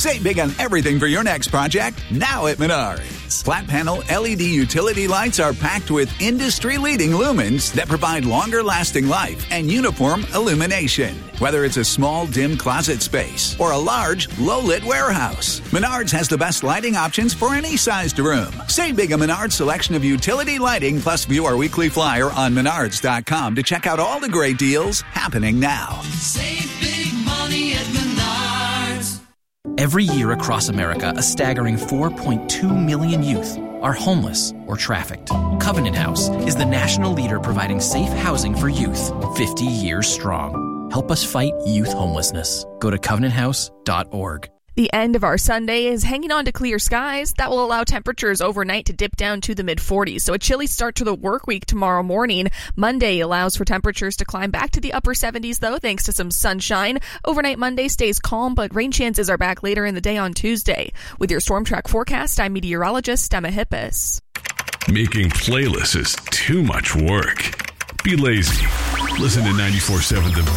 Save big on everything for your next project now at Menards. Flat panel LED utility lights are packed with industry-leading lumens that provide longer-lasting life and uniform illumination. Whether it's a small, dim closet space or a large, low-lit warehouse, Menards has the best lighting options for any sized room. Save big on Menards' selection of utility lighting, plus view our weekly flyer on Menards.com to check out all the great deals happening now. Save big money at Menards. Every year across America, a staggering 4.2 million youth are homeless or trafficked. Covenant House is the national leader providing safe housing for youth, 50 years strong. Help us fight youth homelessness. Go to covenanthouse.org. The end of our Sunday is hanging on to clear skies. That will allow temperatures overnight to dip down to the mid-40s. So a chilly start to the work week tomorrow morning. Monday allows for temperatures to climb back to the upper 70s, though, thanks to some sunshine. Overnight Monday stays calm, but rain chances are back later in the day on Tuesday. With your Storm Track forecast, I'm meteorologist Emma Hippis. Making playlists is too much work. Be lazy. Listen to 94.7 The